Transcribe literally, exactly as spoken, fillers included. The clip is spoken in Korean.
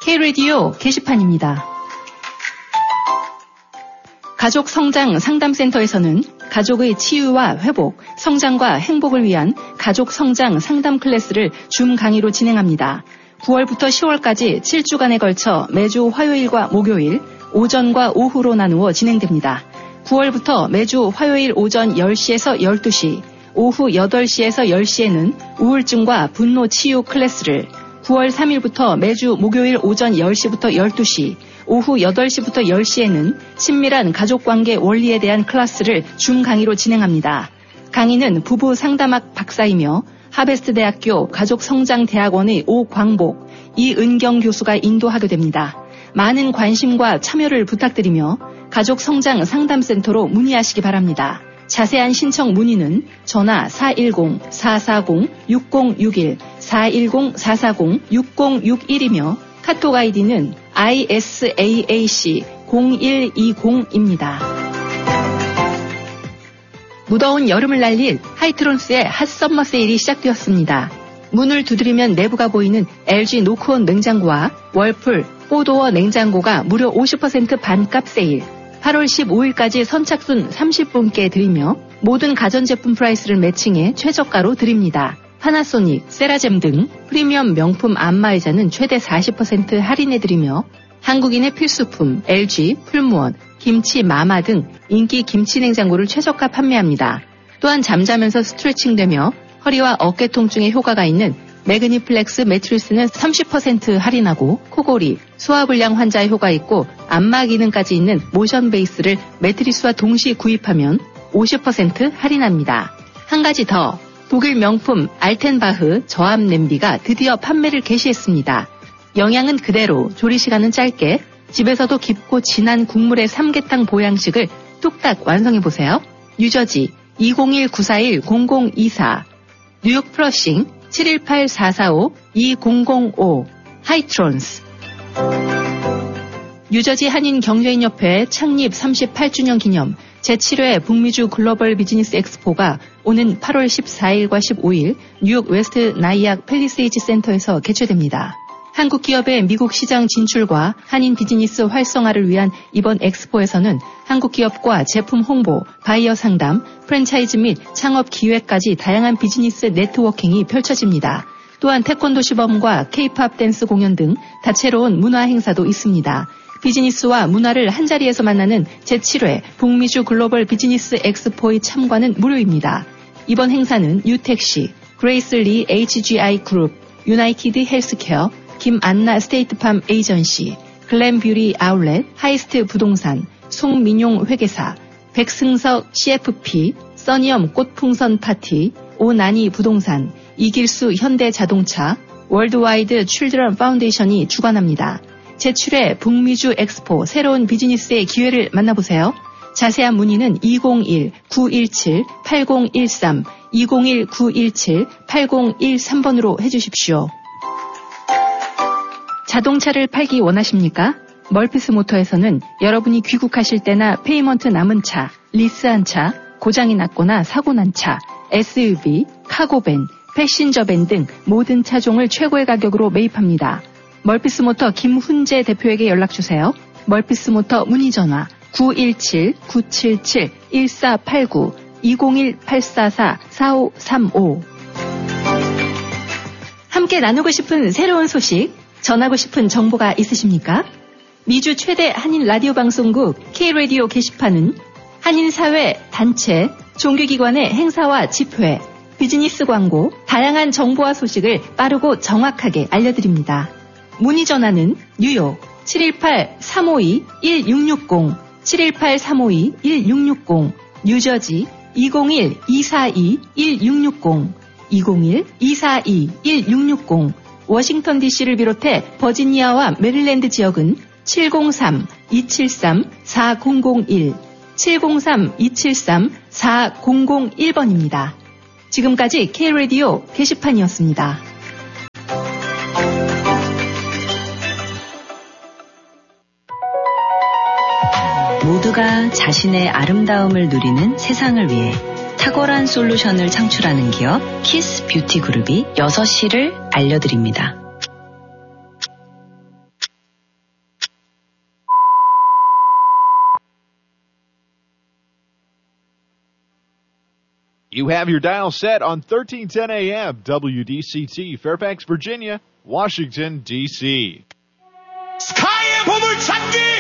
K-라디오 게시판입니다. 가족 성장 상담센터에서는 가족의 치유와 회복, 성장과 행복을 위한 가족 성장 상담 클래스를 줌 강의로 진행합니다. 구월부터 시월까지 칠 주간에 걸쳐 매주 화요일과 목요일, 오전과 오후로 나누어 진행됩니다. 구월부터 매주 화요일 오전 열 시에서 열두 시, 오후 여덟 시에서 열 시에는 우울증과 분노 치유 클래스를, 구월 삼 일부터 매주 목요일 오전 열 시부터 열두 시, 오후 여덟 시부터 열 시에는 친밀한 가족관계 원리에 대한 클래스를 줌 강의로 진행합니다. 강의는 부부 상담학 박사이며 하베스트대학교 가족성장대학원의 오광복, 이은경 교수가 인도하게 됩니다. 많은 관심과 참여를 부탁드리며 가족성장 상담센터로 문의하시기 바랍니다. 자세한 신청 문의는 전화 사일공 사사공 육공육일, 사일공 사사공 육공육일이며 카톡 아이디는 아이에스에이에이씨 공일이공입니다. 무더운 여름을 날릴 하이트론스의 핫썸머 세일이 시작되었습니다. 문을 두드리면 내부가 보이는 엘지 노크온 냉장고와 월풀 포도어 냉장고가 무려 오십 퍼센트 반값 세일, 팔월 십오일까지 선착순 삼십 분께 드리며 모든 가전제품 프라이스를 매칭해 최저가로 드립니다. 파나소닉, 세라젬 등 프리미엄 명품 안마의자는 최대 사십 퍼센트 할인해드리며 한국인의 필수품 엘지, 풀무원, 김치 마마 등 인기 김치 냉장고를 최저가 판매합니다. 또한 잠자면서 스트레칭되며 허리와 어깨 통증에 효과가 있는 매그니플렉스 매트리스는 삼십 퍼센트 할인하고 코골이, 소화불량 환자에 효과 있고 안마 기능까지 있는 모션 베이스를 매트리스와 동시 구입하면 오십 퍼센트 할인합니다. 한 가지 더, 독일 명품 알텐바흐 저압 냄비가 드디어 판매를 개시했습니다. 영양은 그대로, 조리시간은 짧게, 집에서도 깊고 진한 국물의 삼계탕 보양식을 뚝딱 완성해보세요. 뉴저지 이공일 구사일 공공이사, 뉴욕 프러싱 칠일팔 사사오 이공공오, 하이트론스. 뉴저지 한인경제인협회 창립 삼십팔 주년 기념 제칠 회 북미주 글로벌 비즈니스 엑스포가 오는 팔월 십사일과 십오일 뉴욕 웨스트 나이악 팰리세이지 센터에서 개최됩니다. 한국 기업의 미국 시장 진출과 한인 비즈니스 활성화를 위한 이번 엑스포에서는 한국 기업과 제품 홍보, 바이어 상담, 프랜차이즈 및 창업 기획까지 다양한 비즈니스 네트워킹이 펼쳐집니다. 또한 태권도 시범과 케이팝 댄스 공연 등 다채로운 문화 행사도 있습니다. 비즈니스와 문화를 한자리에서 만나는 제칠 회 북미주 글로벌 비즈니스 엑스포의 참관은 무료입니다. 이번 행사는 유택시, 그레이슬리 에이치지아이 그룹, 유나이티드 헬스케어, 김안나 스테이트팜 에이전시, 글램뷰리 아울렛, 하이스트 부동산, 송민용 회계사, 백승석 씨에프피, 써니엄 꽃풍선 파티, 오나니 부동산, 이길수 현대자동차, 월드와이드 칠드런 파운데이션이 주관합니다. 제칠 회 북미주 엑스포 새로운 비즈니스의 기회를 만나보세요. 자세한 문의는 이공일 구일칠 팔공일삼, 이공일 구일칠 팔공일삼 번으로 해주십시오. 자동차를 팔기 원하십니까? 멀피스 모터에서는 여러분이 귀국하실 때나 페이먼트 남은 차, 리스한 차, 고장이 났거나 사고 난 차, 에스유브이, 카고밴, 패신저밴 등 모든 차종을 최고의 가격으로 매입합니다. 멀피스 모터 김훈재 대표에게 연락주세요. 멀피스 모터 문의전화 구일칠 구칠칠 일사팔구, 이공일 팔사사 사오삼오. 함께 나누고 싶은 새로운 소식, 전하고 싶은 정보가 있으십니까? 미주 최대 한인 라디오 방송국 K-라디오 게시판은 한인사회, 단체, 종교기관의 행사와 집회, 비즈니스 광고, 다양한 정보와 소식을 빠르고 정확하게 알려드립니다. 문의 전화는 뉴욕 칠일팔 삼오이 일육육공, 칠일팔 삼오이 일육육공, 뉴저지 이공일 이사이 일육육공, 이공일 이사이 일육육공, 워싱턴 디씨를 비롯해 버지니아와 메릴랜드 지역은 칠공삼 이칠삼 사공공일, 칠공삼 이칠삼 사공공일 번입니다. 지금까지 K-라디오 게시판이었습니다. 모두가 자신의 아름다움을 누리는 세상을 위해 탁월한 솔루션을 창출하는 기업 키스 뷰티 그룹이 여섯 시를 알려드립니다. You have your dial set on thirteen ten A M, W D C T, Fairfax, Virginia, Washington, D C 스카이의 보물 찾기!